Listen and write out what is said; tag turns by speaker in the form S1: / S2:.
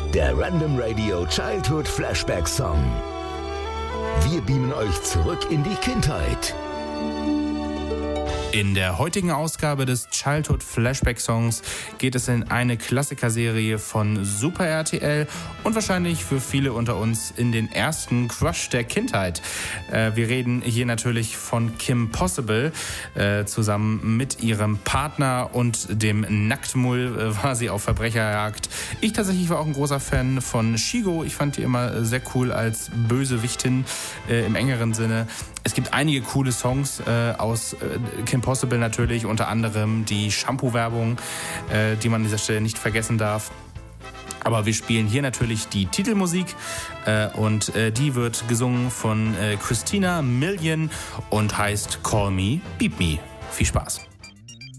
S1: Der Random Radio Childhood Flashback Song. Wir beamen euch zurück in die Kindheit.
S2: In der heutigen Ausgabe des Childhood Flashback Songs geht es in eine Klassikerserie von Super RTL und wahrscheinlich für viele unter uns in den ersten Crush der Kindheit. Wir reden hier natürlich von Kim Possible. Zusammen mit ihrem Partner und dem Nacktmull war sie auf Verbrecherjagd. Ich tatsächlich war auch ein großer Fan von Shigo. Ich fand die immer sehr cool als Bösewichtin im engeren Sinne. Es gibt einige coole Songs aus Kim Possible natürlich, unter anderem die Shampoo-Werbung, die man an dieser Stelle nicht vergessen darf. Aber wir spielen hier natürlich die Titelmusik und die wird gesungen von Christina Milian und heißt Call Me, Beep Me. Viel Spaß.